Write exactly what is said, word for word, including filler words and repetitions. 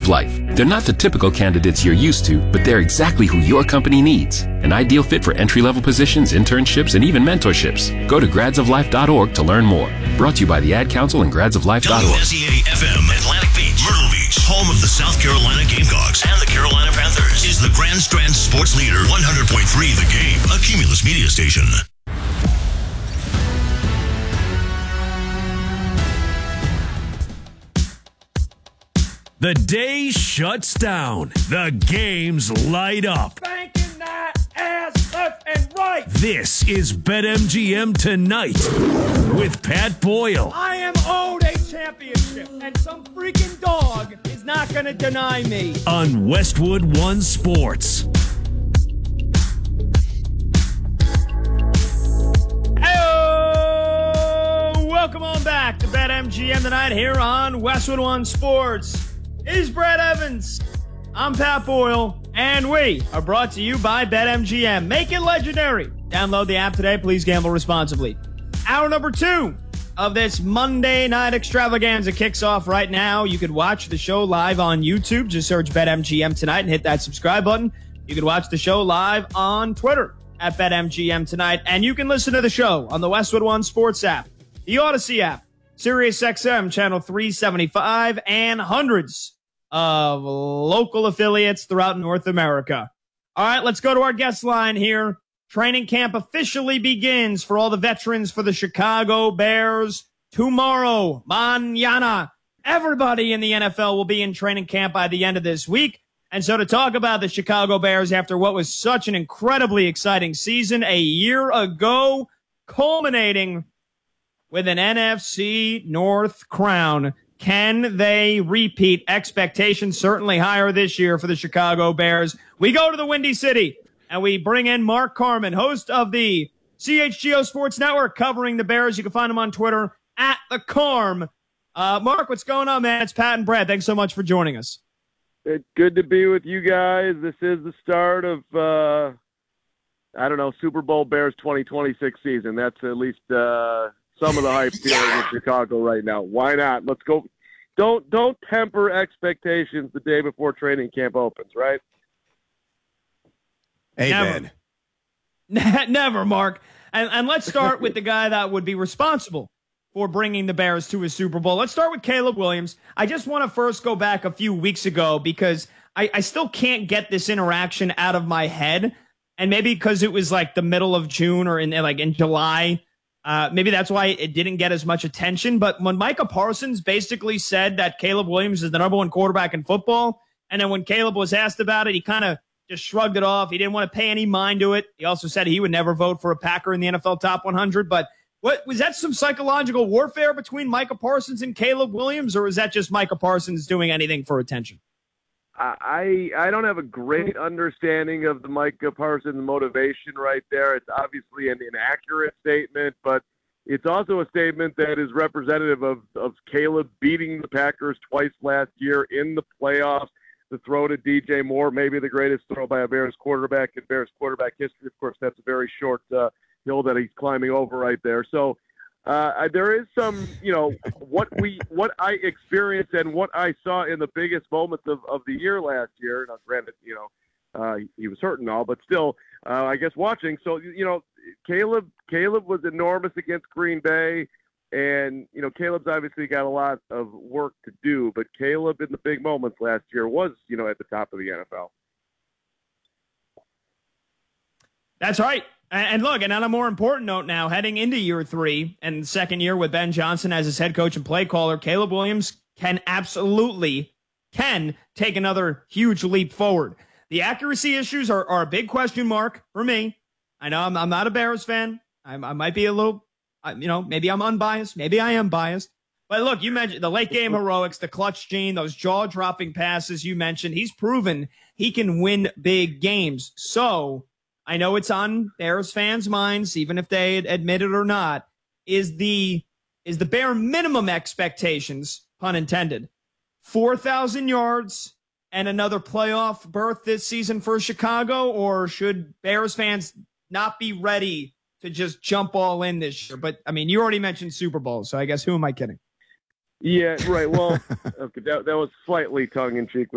Life. They're not the typical candidates you're used to, but they're exactly who your company needs. An ideal fit for entry-level positions, internships, and even mentorships. Go to grads of life dot org to learn more. Brought to you by the Ad Council and grads of life dot org. W S E A F M, Atlantic Beach, Myrtle Beach, home of the South Carolina Gamecocks and the Carolina Panthers, is the Grand Strand Sports Leader, one hundred point three The Game, a Cumulus media station. The day shuts down. The games light up. Banking that ass left and right. This is BetMGM Tonight with Pat Boyle. I am owed a championship, and some freaking dog is not going to deny me. On Westwood One Sports. Hey, welcome on back to BetMGM Tonight here on Westwood One Sports. Is Brad Evans. I'm Pat Boyle, and we are brought to you by BetMGM. Make it legendary. Download the app today. Please gamble responsibly. Hour number two of this Monday night extravaganza kicks off right now. You could watch the show live on YouTube. Just search BetMGM Tonight and hit that subscribe button. You can watch the show live on Twitter at BetMGM Tonight, and you can listen to the show on the Westwood One Sports app, the Odyssey app, SiriusXM channel three seventy-five, and hundreds of local affiliates throughout North America. All right, let's go to our guest line here. Training camp officially begins for all the veterans for the Chicago Bears tomorrow, mañana. Everybody in the N F L will be in training camp by the end of this week. And so to talk about the Chicago Bears after what was such an incredibly exciting season a year ago, culminating with an N F C North crown, can they repeat? Expectations certainly higher this year for the Chicago Bears. We go to the Windy City, and we bring in Mark Carman, host of the C H G O Sports Network, covering the Bears. You can find him on Twitter, at the Carm. Uh, Mark, what's going on, man? It's Pat and Brad. Thanks so much for joining us. It's good to be with you guys. This is the start of, uh, I don't know, Super Bowl Bears twenty twenty-six season. That's at least uh, some of the hype here in Chicago right now. Why not? Let's go. Don't don't temper expectations the day before training camp opens, right? Amen. Never, Never Mark. And, and let's start with the guy that would be responsible for bringing the Bears to a Super Bowl. Let's start with Caleb Williams. I just want to first go back a few weeks ago because I, I still can't get this interaction out of my head. And maybe because it was like the middle of June or in like in July, uh, maybe that's why it didn't get as much attention. But when Micah Parsons basically said that Caleb Williams is the number one quarterback in football, and then when Caleb was asked about it, he kind of just shrugged it off. He didn't want to pay any mind to it. He also said he would never vote for a Packer in the N F L Top one hundred. But what was that, some psychological warfare between Micah Parsons and Caleb Williams, or is that just Micah Parsons doing anything for attention? I I don't have a great understanding of the Micah Parsons motivation right there. It's obviously an inaccurate statement, but it's also a statement that is representative of, of Caleb beating the Packers twice last year in the playoffs. The throw to D J Moore, maybe the greatest throw by a Bears quarterback in Bears quarterback history. Of course, that's a very short uh, hill that he's climbing over right there. So uh, there is some, you know, what we, what I experienced and what I saw in the biggest moments of, of the year last year. Now, granted, you know, uh, he was hurt and all, but still, uh, I guess watching. So, you know, Caleb, Caleb was enormous against Green Bay. And, you know, Caleb's obviously got a lot of work to do, but Caleb in the big moments last year was, you know, at the top of the N F L. That's right. And look, and on a more important note now, heading into year three and second year with Ben Johnson as his head coach and play caller, Caleb Williams can absolutely can take another huge leap forward. The accuracy issues are, are a big question mark for me. I know I'm, I'm not a Bears fan. I, I might be a little, you know, maybe I'm unbiased. Maybe I am biased. But look, you mentioned the late game heroics, the clutch gene, those jaw-dropping passes you mentioned. He's proven he can win big games. So I know it's on Bears fans' minds, even if they admit it or not, is the is the bare minimum expectations, pun intended, four thousand yards and another playoff berth this season for Chicago, or should Bears fans not be ready to just jump all in this year? But, I mean, you already mentioned Super Bowl, so I guess who am I kidding? Yeah, right. Well, okay, that, that was slightly tongue-in-cheek